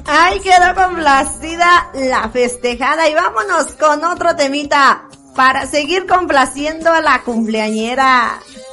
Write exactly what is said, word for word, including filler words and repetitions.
Ay, quedó complacida la festejada y vámonos con otro temita para seguir complaciendo a la cumpleañera.